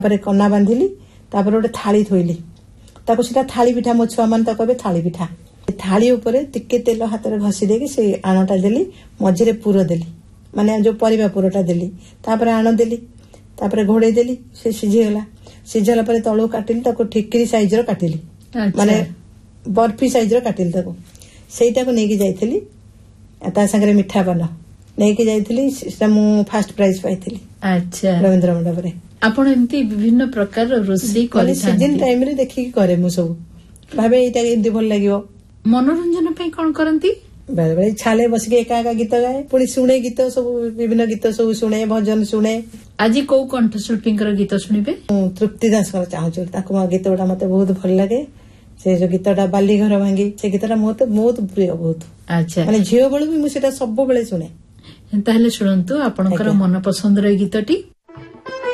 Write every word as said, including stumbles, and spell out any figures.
ତାପରେ କନା ବାନ୍ଧିଲି ତାପରେ ଗୋଟେ ଥାଳି ଥୋଇଲି ତାକୁ ସେଟା ଥାଳି ପିଠା ମୋ ଛୁଆ ମାନେ ତାକୁ କହିବେ ଥାଳି ପିଠା थाली ऊपर टिके तेल हाथ में घसी देकी से आणटा देली मझे पुर देली माने जो परिबा पुरटा देली तापर आण देली तापर घोड़े देली से सिझीगला सिझला पर तळु काटिली ताको ठिकरी साइज रो काटिली माने बर्फी साइज रो काटिली ताको सेटा को नेकी जाइथिली ता संगे मिठा बन नेकी जाइथिली सेटा मु फर्स्ट प्राइज पाइथिली। अच्छा रविंद्र मंडप रे आपण एमती विभिन्न प्रकार रोसई करे सीजन टाइम रे देखि करे मु सब भाबे एटा एंती भल लागियो। मनोरंजन पे कौन करती बेले बेले छाले बस के एका एका गीत गाए पुणी शुणे गीत सब विभिन्न गीत सब शुणे भजन शुणे। आज कौ कंठशिल्पी गीत शुणिबे तृप्ति दास चाहूँ ताको गीत गुड़ा मत बहुत भल लगे से जो गीतटा बाली घर भांगी से गीतटा मत बहुत प्रिय बहुत। अच्छा माने झियो बेलू भी मु सेटा सब बेले शुणे। ताहले शुणंतु आपनकर मन पसंद रे गीतटी।